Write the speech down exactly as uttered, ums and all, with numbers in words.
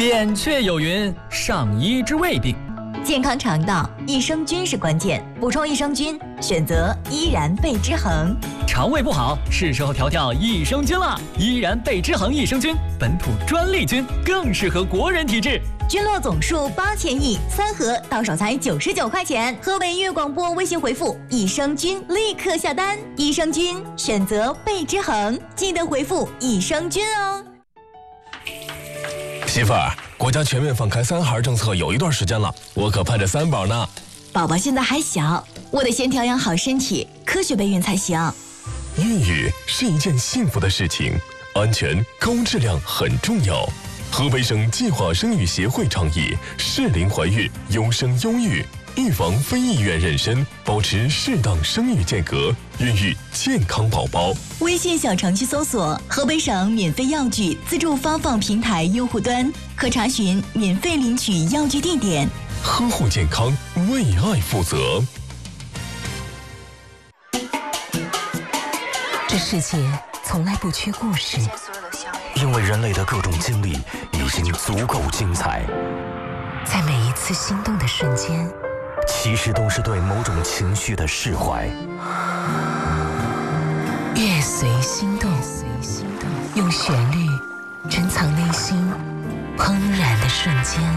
扁鹊有云：上医治未病。 健康肠道，益生菌是关键，补充益生菌，选择依然贝之恒。 肠胃不好，是时候调调益生菌了。依然贝之恒益生菌，本土专利菌，更适合国人体质。 菌落总数八千亿，三盒到手才九十九块钱。河北音乐广播微信回复益生菌，立刻下单。益生菌选择贝之恒，记得回复益生菌哦。 媳妇儿，国家全面放开三孩政策有一段时间了，我可盼着三宝呢。 宝宝现在还小，我得先调养好身体，科学备孕才行。 孕育是一件幸福的事情，安全高质量很重要。河北省计划生育协会倡议适龄怀孕，优生优育，预防非意愿妊娠，保持适当生育间隔，孕育健康宝宝。 微信小程序搜索河北省免费药具自助发放平台用户端，可查询免费领取药具地点。 呵护健康，为爱负责。 这世界从来不缺故事， 因为人类的各种经历已经足够精彩。 在每一次心动的瞬间， 其实都是对某种情绪的释怀。 乐随心动，用旋律珍藏内心怦然的瞬间。